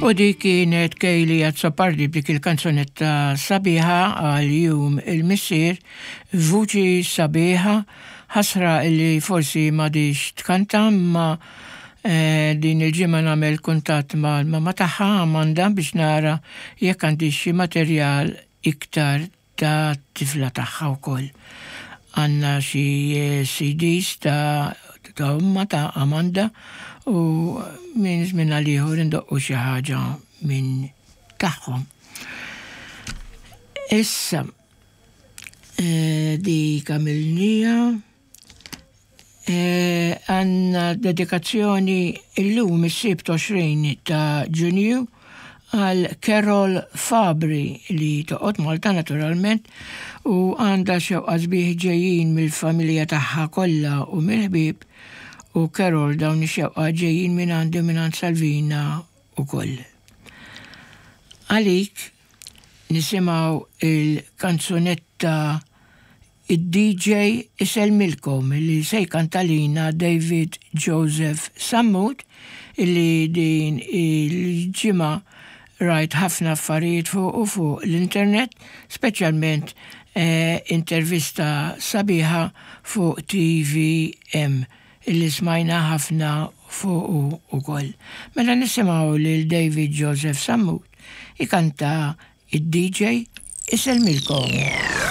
U di kienet Kejli Azzopardi b'dik il-kanzunetta sabiħa għal-jum il-missir, vuċi sabiħa, ħasra illi forsi ma diċ tkanta ma din il-ġimma namel kuntat ma l-mama taħħa Amanda biex nara jekk għandix xi materjal iktar ta' tifla taħħa wkoll. Għandna xi CDs ta' umma ta' Amanda u minn żmien għal ieħor indoqqu xi ħaġa minn tagħhom. Issa di kamilnija għandna dedikazzjoni illum is-sibt 20 ta' Ġunju għal Carol Fabri li toqgħod Malta naturalment u għandha xewqa sbieħ ġejjin mill-familja tagħha kollha u mill-ħbieb u Carol dawn ix-xewqa ġejjin minn għandi minn għand Salvina ukoll. Għalik nisimgħu il-kanzunetta id-DJ iselmilkom li se jkantalina David Joseph Sammut illi din il-ġimgħa rajt ħafna affarijiet fuq l-internet, speċjalment intervista sabiħa fuq TVM illi smajna ħafna fuq ukoll. Mela nisimgħu lil David Joseph Sammut ikanta id-DJ iselmilkom.